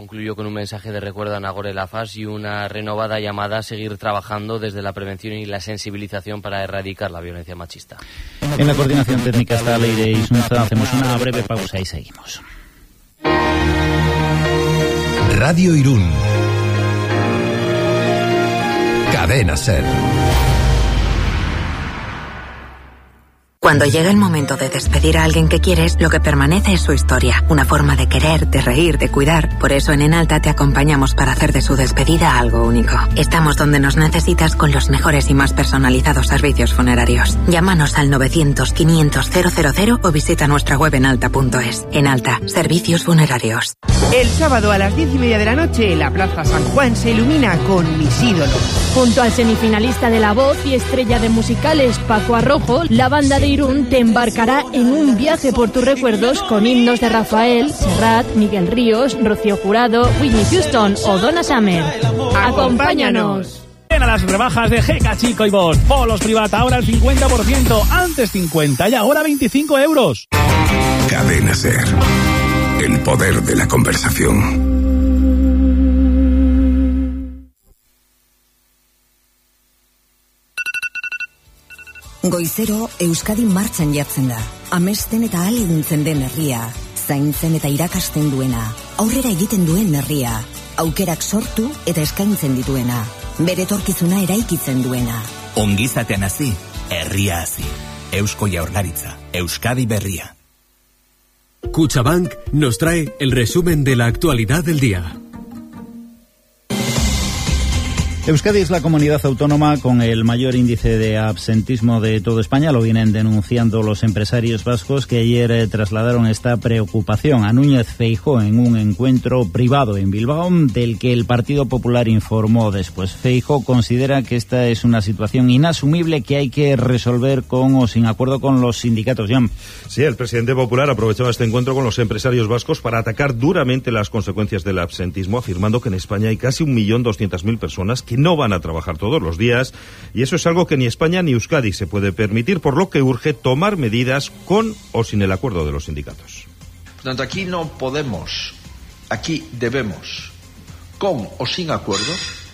Concluyó con un mensaje de recuerdo a Nagore Laffas y una renovada llamada a seguir trabajando desde la prevención y la sensibilización para erradicar la violencia machista. En la coordinación técnica está Leire Isunza. Hacemos una breve pausa y seguimos. Radio Irún. Cadena SER. Cuando llega el momento de despedir a alguien que quieres, lo que permanece es su historia, una forma de querer, de reír, de cuidar. Por eso en Enalta te acompañamos para hacer de su despedida algo único. Estamos donde nos necesitas con los mejores y más personalizados servicios funerarios. Llámanos al 900-500-000 o visita nuestra web enalta.es. Enalta, servicios funerarios. El sábado a las 10:30 de la noche, la Plaza San Juan se ilumina con Mis ídolos. Junto al semifinalista de La Voz y estrella de musicales Paco Arrojo, la banda de Irún te embarcará en un viaje por tus recuerdos con himnos de Rafael, Serrat, Miguel Ríos, Rocío Jurado, Whitney Houston o Donna Summer. ¡Acompáñanos! Ven a las rebajas de Jeca Chico y Bosch. Polos Privata ahora al 50%, antes 50 y ahora 25 euros. Cadena SER. El poder de la conversación. Goizero Euskadi martxan jartzen da. Amesten eta ahaleduntzen den herria, zaintzen eta irakasten duena, aurrera egiten duen herria, aukerak sortu eta eskaintzen dituena, bere etorkizuna eraikitzen duena. Ongizatean hasi, herria hasi. Eusko Jaurlaritza, Euskadi berria. Kutxabank nos trae el resumen de la actualidad del día. Euskadi es la comunidad autónoma con el mayor índice de absentismo de toda España. Lo vienen denunciando los empresarios vascos que ayer trasladaron esta preocupación a Núñez Feijóo en un encuentro privado en Bilbao del que el Partido Popular informó después. Feijóo considera que esta es una situación inasumible que hay que resolver con o sin acuerdo con los sindicatos. Jan. Sí, el presidente popular aprovechaba este encuentro con los empresarios vascos para atacar duramente las consecuencias del absentismo, afirmando que en España hay casi 1.200.000 personas que no van a trabajar todos los días, y eso es algo que ni España ni Euskadi se puede permitir, por lo que urge tomar medidas con o sin el acuerdo de los sindicatos. Por tanto, aquí no podemos, aquí debemos, con o sin acuerdo,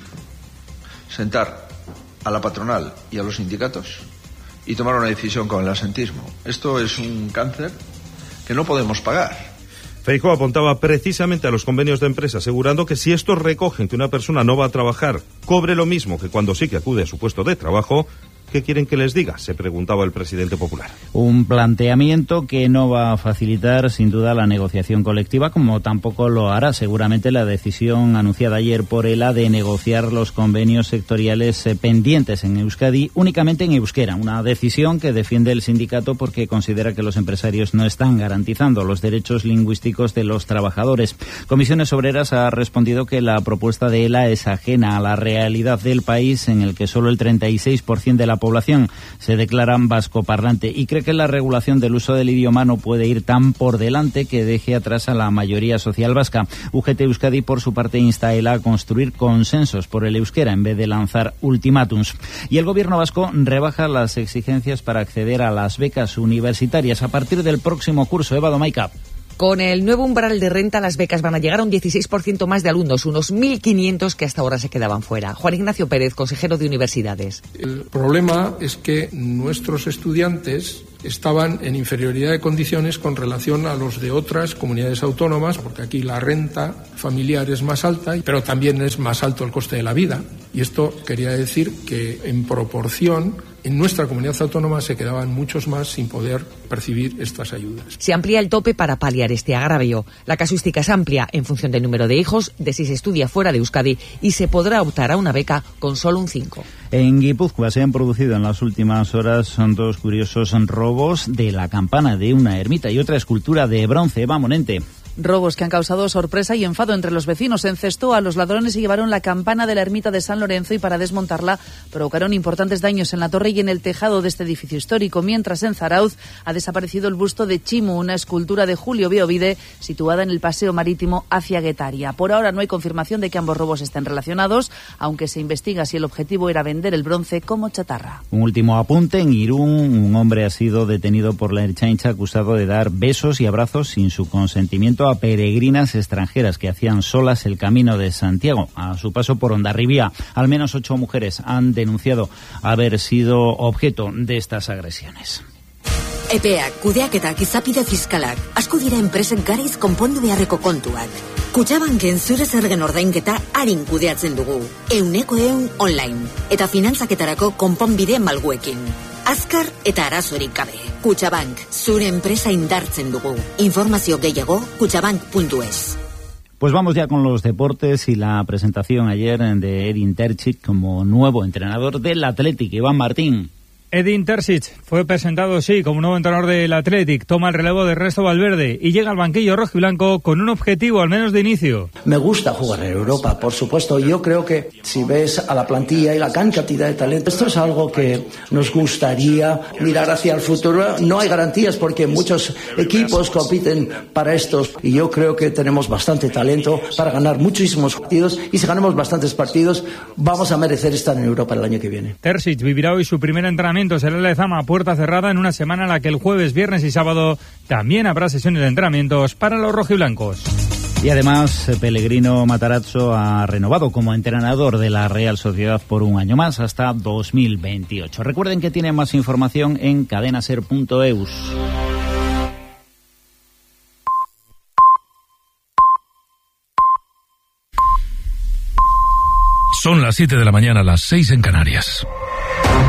sentar a la patronal y a los sindicatos y tomar una decisión con el absentismo. Esto es un cáncer que no podemos pagar. Feijóo apuntaba precisamente a los convenios de empresa, asegurando que si estos recogen que una persona no va a trabajar, cobre lo mismo que cuando sí que acude a su puesto de trabajo. ¿Qué quieren que les diga?, se preguntaba el presidente popular. Un planteamiento que no va a facilitar sin duda la negociación colectiva, como tampoco lo hará seguramente la decisión anunciada ayer por ELA de negociar los convenios sectoriales pendientes en Euskadi únicamente en euskera. Una decisión que defiende el sindicato porque considera que los empresarios no están garantizando los derechos lingüísticos de los trabajadores. Comisiones Obreras ha respondido que la propuesta de ELA es ajena a la realidad del país, en el que solo el 36% de la población se declaran vascoparlante, y cree que la regulación del uso del idioma no puede ir tan por delante que deje atrás a la mayoría social vasca. UGT Euskadi, por su parte, insta a ELA a construir consensos por el euskera en vez de lanzar ultimátums. Y el gobierno vasco rebaja las exigencias para acceder a las becas universitarias a partir del próximo curso. Eva Domaica. Con el nuevo umbral de renta, las becas van a llegar a un 16% más de alumnos, unos 1.500 que hasta ahora se quedaban fuera. Juan Ignacio Pérez, consejero de Universidades. El problema es que nuestros estudiantes estaban en inferioridad de condiciones con relación a los de otras comunidades autónomas, porque aquí la renta familiar es más alta, pero también es más alto el coste de la vida. Y esto quería decir que, en proporción, en nuestra comunidad autónoma se quedaban muchos más sin poder percibir estas ayudas. Se amplía el tope para paliar este agravio. La casuística es amplia en función del número de hijos, de si se estudia fuera de Euskadi, y se podrá optar a una beca con solo un 5. En Guipúzcoa se han producido en las últimas horas dos curiosos robos de la campana de una ermita y otra escultura de bronce. Eva Monente. Robos que han causado sorpresa y enfado entre los vecinos. Encestó a los ladrones y llevaron la campana de la ermita de San Lorenzo, y para desmontarla provocaron importantes daños en la torre y en el tejado de este edificio histórico, mientras en Zarauz ha desaparecido el busto de Chimu, una escultura de Julio Beovide situada en el paseo marítimo hacia Guetaria. Por ahora no hay confirmación de que ambos robos estén relacionados, aunque se investiga si el objetivo era vender el bronce como chatarra. Un último apunte: en Irún, un hombre ha sido detenido por la Ertzaintza acusado de dar besos y abrazos sin su consentimiento concreto a peregrinas extranjeras que hacían solas el Camino de Santiago. A su paso por Hondarribia, al menos 8 mujeres han denunciado haber sido objeto de estas agresiones. Epeak, kudeaketak, izapide fiskalak, asko dira enpresek garaiz konpondu beharreko kontuak. Kutxabanken zure zergen ordainketa arin kudeatzen dugu. 100% online. Eta finantzaketarako konponbide malguekin. Azkar eta arazorik gabe. Kutxabank, zure enpresa indartzen dugu. Informazio gehiago, kutxabank.es. Pues vamos ya con los deportes y la presentación ayer de Edin Terzic como nuevo entrenador del Athletic. Iván Martín. Edin Terzic fue presentado, sí, como nuevo entrenador del Athletic, toma el relevo de Ernesto Valverde y llega al banquillo rojiblanco con un objetivo, al menos de inicio. Me gusta jugar en Europa, por supuesto. Yo creo que si ves a la plantilla y la gran cantidad de talento, esto es algo que nos gustaría mirar hacia el futuro. No hay garantías porque muchos equipos compiten para estos y yo creo que tenemos bastante talento para ganar muchísimos partidos y si ganamos bastantes partidos vamos a merecer estar en Europa el año que viene. Terzic vivirá hoy su primer entrenamiento. Será en Lezama a puerta cerrada en una semana en la que el jueves, viernes y sábado también habrá sesiones de entrenamientos para los rojiblancos. Y además, Pellegrino Matarazzo ha renovado como entrenador de la Real Sociedad por un año más hasta 2028. Recuerden que tienen más información en cadenaser.eus. Son las 7 de la mañana, las 6 en Canarias.